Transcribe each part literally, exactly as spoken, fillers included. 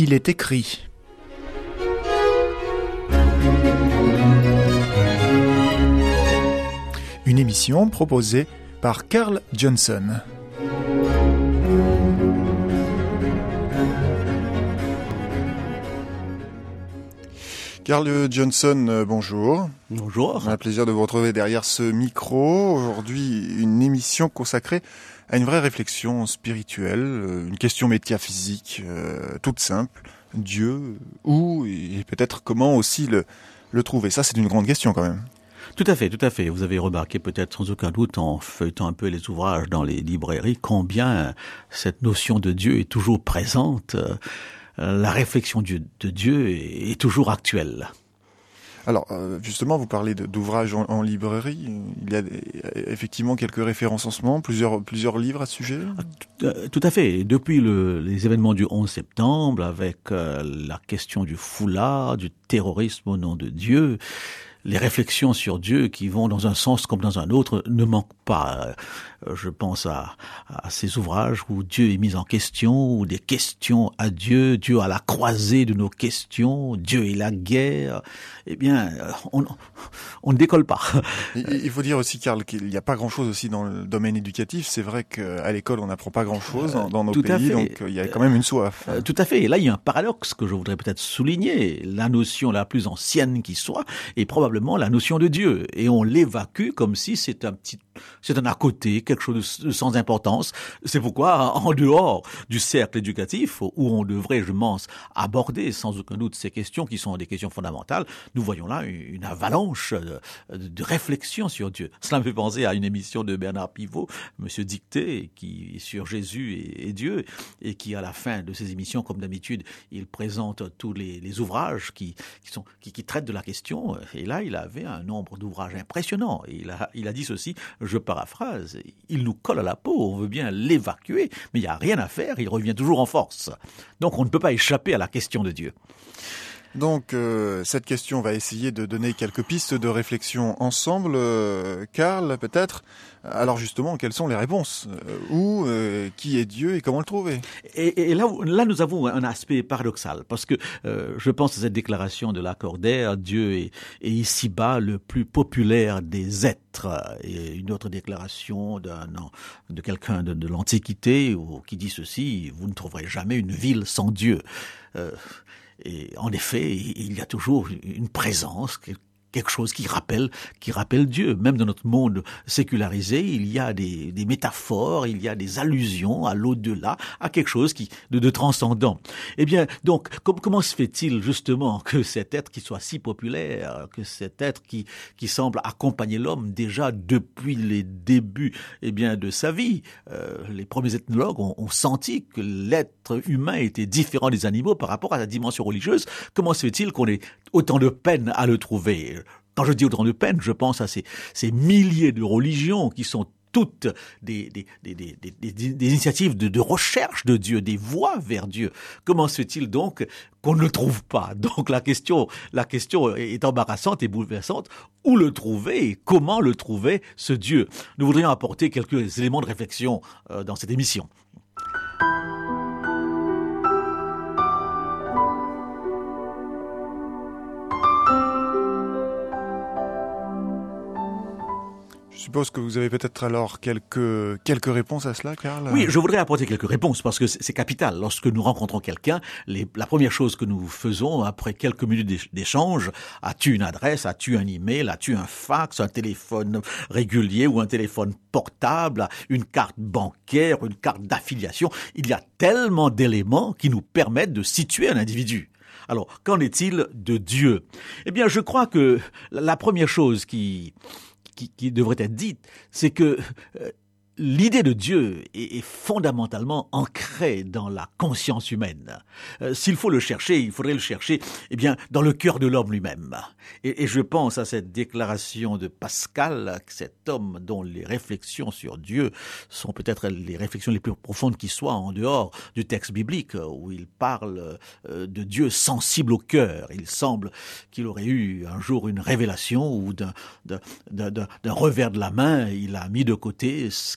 Il est écrit. Une émission proposée par Carl Johnson. Carl Johnson, euh, bonjour. Bonjour. Un plaisir de vous retrouver derrière ce micro. Aujourd'hui, une émission consacrée à une vraie réflexion spirituelle, une question métaphysique euh, toute simple. Dieu, où et peut-être comment aussi le, le trouver. Ça, c'est une grande question quand même. Tout à fait, tout à fait. Vous avez remarqué peut-être sans aucun doute en feuilletant un peu les ouvrages dans les librairies combien cette notion de Dieu est toujours présente. La réflexion de Dieu est toujours actuelle. Alors, justement, vous parlez d'ouvrages en, en librairie. Il y a effectivement quelques références en ce moment, plusieurs, plusieurs livres à ce sujet. Tout à fait. Depuis le, les événements du onze septembre, avec euh, la question du foulard, du terrorisme au nom de Dieu, les réflexions sur Dieu qui vont dans un sens comme dans un autre ne manquent pas. Je pense à, à ces ouvrages où Dieu est mis en question, ou des questions à Dieu, Dieu à la croisée de nos questions, Dieu et la guerre. Eh bien, on, on ne décolle pas. Il faut dire aussi, Carl, qu'il n'y a pas grand-chose aussi dans le domaine éducatif. C'est vrai qu'à l'école, on n'apprend pas grand-chose dans, dans nos Tout pays, donc il y a quand même une soif. Tout à fait. Et là, il y a un paradoxe que je voudrais peut-être souligner. La notion la plus ancienne qui soit est probablement la notion de Dieu. Et on l'évacue comme si c'est un petit, c'est un à côté, quelque chose de sans importance. C'est pourquoi, en dehors du cercle éducatif, où on devrait, je pense, aborder sans aucun doute ces questions qui sont des questions fondamentales, nous voyons là une avalanche de, de réflexions sur Dieu. Cela me fait penser à une émission de Bernard Pivot, Monsieur Dicté, qui est sur Jésus et, et Dieu, et qui, à la fin de ces émissions, comme d'habitude, il présente tous les, les ouvrages qui, qui, sont, qui, qui traitent de la question. Et là, il avait un nombre d'ouvrages impressionnants. Et il a, il a dit ceci, je paraphrase, il nous colle à la peau, on veut bien l'évacuer, mais il n'y a rien à faire, il revient toujours en force. Donc on ne peut pas échapper à la question de Dieu. Donc euh, cette question, on va essayer de donner quelques pistes de réflexion ensemble. Euh, Carl, peut-être. Alors justement, quelles sont les réponses ? euh, Où, euh, qui est Dieu et comment le trouver ? Et, et là, là, nous avons un aspect paradoxal, parce que euh, je pense à cette déclaration de Lacordaire, Dieu est, est ici-bas le plus populaire des êtres. Et une autre déclaration d'un, de quelqu'un de, de l'Antiquité qui dit ceci, vous ne trouverez jamais une ville sans Dieu. Euh, Et en effet, il y a toujours une présence, quelque chose qui rappelle, qui rappelle Dieu. Même dans notre monde sécularisé, il y a des, des métaphores, il y a des allusions à l'au-delà, à quelque chose qui, de, de transcendant. Eh bien, donc, com- comment se fait-il justement que cet être qui soit si populaire, que cet être qui, qui semble accompagner l'homme déjà depuis les débuts, eh bien, de sa vie, euh, les premiers ethnologues ont, ont senti que l'être humain était différent des animaux par rapport à la dimension religieuse. Comment se fait-il qu'on ait autant de peine à le trouver ? Quand je dis autant de peine, je pense à ces, ces milliers de religions qui sont toutes des, des, des, des, des, des initiatives de, de recherche de Dieu, des voies vers Dieu. Comment se fait-il donc qu'on ne le trouve pas ? Donc la question, la question est embarrassante et bouleversante. Où le trouver et comment le trouver, ce Dieu ? Nous voudrions apporter quelques éléments de réflexion euh, dans cette émission. Je suppose que vous avez peut-être alors quelques, quelques réponses à cela, Carl ? Oui, je voudrais apporter quelques réponses parce que c'est capital. Lorsque nous rencontrons quelqu'un, les, la première chose que nous faisons après quelques minutes d'échange, as-tu une adresse, as-tu un email, as-tu un fax, un téléphone régulier ou un téléphone portable, une carte bancaire, une carte d'affiliation. Il y a tellement d'éléments qui nous permettent de situer un individu. Alors, qu'en est-il de Dieu ? Eh bien, je crois que la première chose qui... Qui, qui devrait être dite, c'est que euh, l'idée de Dieu est, est fondamentalement ancrée dans la conscience humaine. Euh, s'il faut le chercher, il faudrait le chercher eh bien, dans le cœur de l'homme lui-même. Et, et je pense à cette déclaration de Pascal, cet homme dont les réflexions sur Dieu sont peut-être les réflexions les plus profondes qui soient en dehors du texte biblique, où il parle euh, de Dieu sensible au cœur. Il semble qu'il aurait eu un jour une révélation où d'un, d'un, d'un, d'un revers de la main, il a mis de côté ce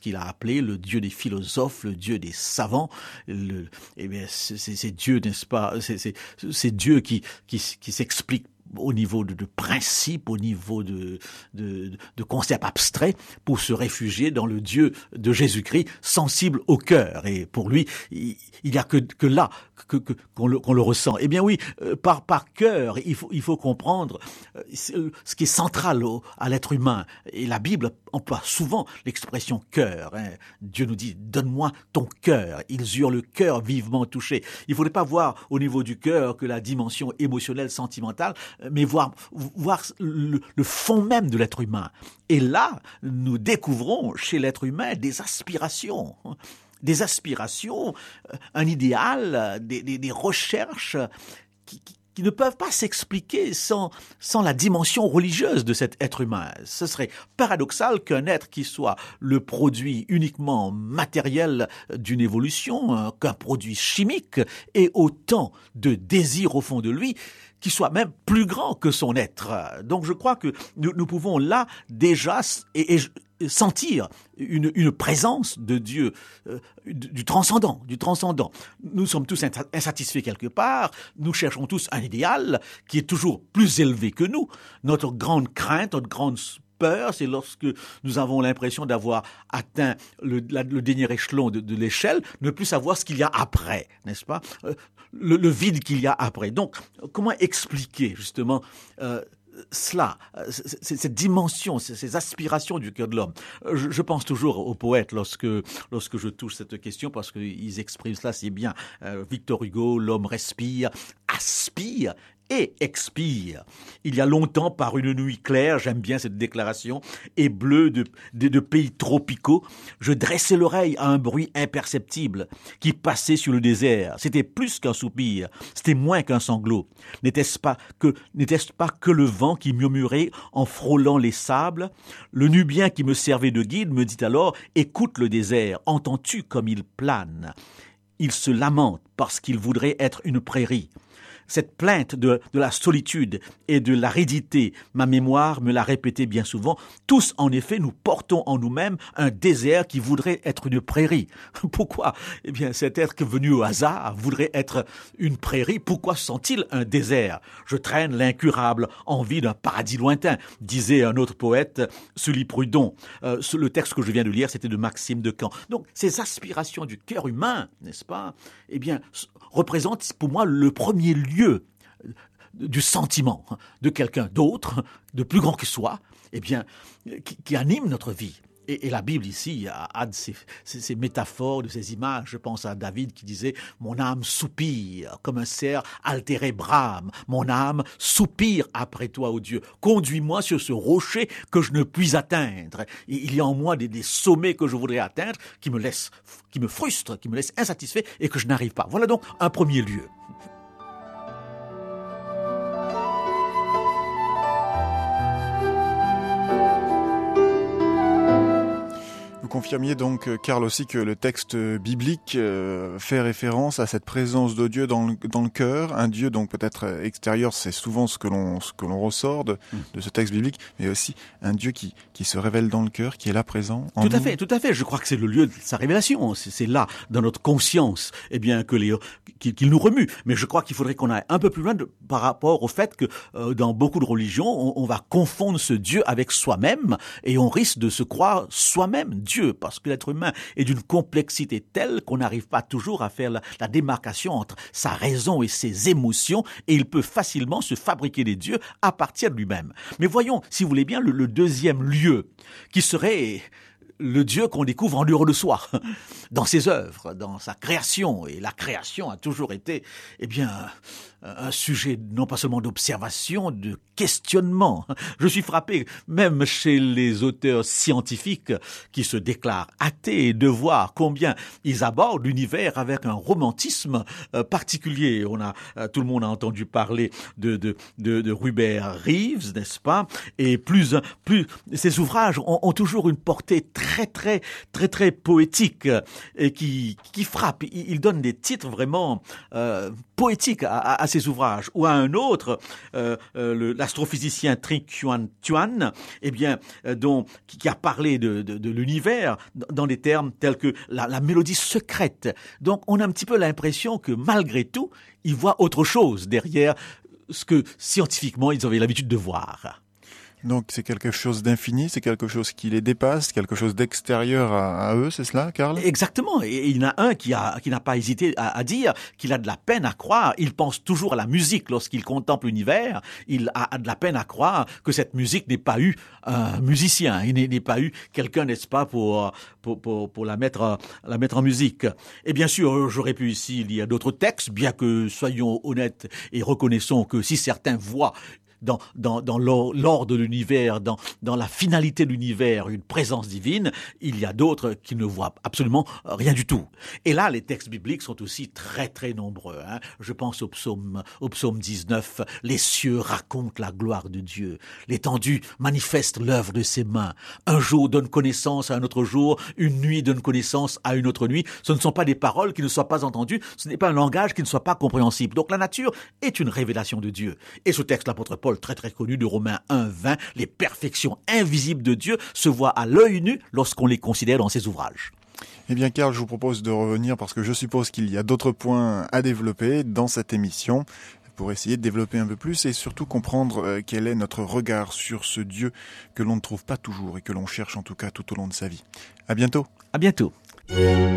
qu'il a appelé le Dieu des philosophes, le Dieu des savants. Le, eh bien, c'est, c'est Dieu, n'est-ce pas? C'est, c'est, c'est Dieu qui, qui, qui s'explique au niveau de, de principes, au niveau de, de, de concepts abstraits, pour se réfugier dans le Dieu de Jésus-Christ, sensible au cœur. Et pour lui, il n'y a que, que là que, que, qu'on, le, qu'on le ressent. Eh bien oui, euh, par, par cœur, il faut, il faut comprendre euh, ce qui est central au, à l'être humain. Et la Bible emploie souvent l'expression cœur. Hein. Dieu nous dit, donne-moi ton cœur. Ils eurent le cœur vivement touché. Il ne faudrait pas voir au niveau du cœur que la dimension émotionnelle, sentimentale, mais voir, voir le, le fond même de l'être humain. Et là, nous découvrons chez l'être humain des aspirations, des aspirations, un idéal, des, des, des recherches qui, qui, qui ne peuvent pas s'expliquer sans, sans la dimension religieuse de cet être humain. Ce serait paradoxal qu'un être qui soit le produit uniquement matériel d'une évolution, qu'un produit chimique, ait autant de désirs au fond de lui, qui soit même plus grand que son être. Donc je crois que nous, nous pouvons là déjà et, et sentir une, une présence de Dieu, euh, du, du transcendant, du transcendant. Nous sommes tous insatisfaits quelque part, nous cherchons tous un idéal qui est toujours plus élevé que nous. Notre grande crainte, notre grande peur, c'est lorsque nous avons l'impression d'avoir atteint le, la, le dernier échelon de, de l'échelle, ne plus savoir ce qu'il y a après, n'est-ce pas? Euh, le, le vide qu'il y a après. Donc, comment expliquer justement euh, cela, cette dimension, ces aspirations du cœur de l'homme? Je, je pense toujours aux poètes lorsque, lorsque je touche cette question, parce qu'ils expriment cela si bien. Euh, Victor Hugo, l'homme respire, aspire et expire. Il y a longtemps, par une nuit claire, j'aime bien cette déclaration, et bleue de, de, de pays tropicaux, je dressais l'oreille à un bruit imperceptible qui passait sur le désert. C'était plus qu'un soupir, c'était moins qu'un sanglot. N'était-ce pas que, n'était-ce pas que le vent qui murmurait en frôlant les sables? Le Nubien qui me servait de guide me dit alors, écoute le désert, entends-tu comme il plane? Il se lamente parce qu'il voudrait être une prairie. Cette plainte de, de la solitude et de l'aridité, ma mémoire me l'a répété bien souvent. Tous, en effet, nous portons en nous-mêmes un désert qui voudrait être une prairie. Pourquoi? Eh bien, cet être venu au hasard voudrait être une prairie. Pourquoi sent-il un désert? Je traîne l'incurable envie d'un paradis lointain, disait un autre poète, Sully Prudhomme. Euh, le texte que je viens de lire, c'était de Maxime de Camp. Donc, ces aspirations du cœur humain, n'est-ce pas? Eh bien, représentent pour moi le premier lieu du sentiment de quelqu'un d'autre, de plus grand que soi, eh bien, qui, qui anime notre vie. Et, et la Bible ici a, a de ces, ces, ces métaphores, de ces images. Je pense à David qui disait « Mon âme soupire comme un cerf altéré brame. Mon âme soupire après toi, ô Dieu. Conduis-moi sur ce rocher que je ne puis atteindre. Et il y a en moi des, des sommets que je voudrais atteindre qui me laissent, qui me frustrent, qui me laissent insatisfait et que je n'arrive pas. » Voilà donc un premier lieu. Vous confirmiez donc, Karl, aussi que le texte biblique euh, fait référence à cette présence de Dieu dans le, dans le cœur. Un Dieu donc peut-être extérieur, c'est souvent ce que l'on ce que l'on ressort de, de ce texte biblique, mais aussi un Dieu qui qui se révèle dans le cœur, qui est là présent. En tout à nous. fait, tout à fait. Je crois que c'est le lieu de sa révélation. C'est, c'est là, dans notre conscience, eh bien que les qu'il, qu'il nous remue. Mais je crois qu'il faudrait qu'on aille un peu plus loin de, par rapport au fait que euh, dans beaucoup de religions, on, on va confondre ce Dieu avec soi-même et on risque de se croire soi-même Dieu. Parce que l'être humain est d'une complexité telle qu'on n'arrive pas toujours à faire la, la démarcation entre sa raison et ses émotions, et il peut facilement se fabriquer des dieux à partir de lui-même. Mais voyons, si vous voulez bien, le, le deuxième lieu, qui serait le Dieu qu'on découvre en dehors de soi, dans ses œuvres, dans sa création. Et la création a toujours été, eh bien, un sujet non pas seulement d'observation, de questionnement. Je suis frappé, même chez les auteurs scientifiques qui se déclarent athées, de voir combien ils abordent l'univers avec un romantisme euh, particulier. On a, euh, tout le monde a entendu parler de, de, de, de Hubert Reeves, n'est-ce pas? Et plus, plus, ces ouvrages ont, ont toujours une portée très très très très très poétique et qui qui frappe. Il, il donne des titres vraiment euh, poétiques à, à, à ses ouvrages. Ou à un autre, euh, euh, le, l'astrophysicien Tri Xuan Tuan, eh bien, euh, dont qui, qui a parlé de, de, de l'univers dans des termes tels que la, la mélodie secrète. Donc, on a un petit peu l'impression que malgré tout, il voit autre chose derrière ce que scientifiquement ils avaient l'habitude de voir. Donc c'est quelque chose d'infini, c'est quelque chose qui les dépasse, quelque chose d'extérieur à, à eux, c'est cela, Karl ? Exactement. Et il y en a un qui a qui n'a pas hésité à, à dire qu'il a de la peine à croire. Il pense toujours à la musique lorsqu'il contemple l'univers. Il a, a de la peine à croire que cette musique n'ait pas eu un musicien, il n'ait pas eu quelqu'un, n'est-ce pas, pour pour pour, pour la mettre la mettre en musique. Et bien sûr, j'aurais pu ici lire d'autres textes, bien que soyons honnêtes et reconnaissons que si certains voient dans, dans, dans l'ordre de l'univers, dans, dans la finalité de l'univers, une présence divine, il y a d'autres qui ne voient absolument rien du tout. Et là, les textes bibliques sont aussi très très nombreux. Hein. Je pense au psaume, au psaume dix-neuf, les cieux racontent la gloire de Dieu, l'étendue manifeste l'œuvre de ses mains. Un jour donne connaissance à un autre jour, une nuit donne connaissance à une autre nuit. Ce ne sont pas des paroles qui ne soient pas entendues, ce n'est pas un langage qui ne soit pas compréhensible. Donc la nature est une révélation de Dieu. Et ce texte, l'apôtre Paul, très très connu de Romains un vingt, les perfections invisibles de Dieu se voient à l'œil nu lorsqu'on les considère dans ses ouvrages. Eh bien, Karl, je vous propose de revenir parce que je suppose qu'il y a d'autres points à développer dans cette émission pour essayer de développer un peu plus et surtout comprendre euh, quel est notre regard sur ce Dieu que l'on ne trouve pas toujours et que l'on cherche en tout cas tout au long de sa vie. À bientôt. À bientôt.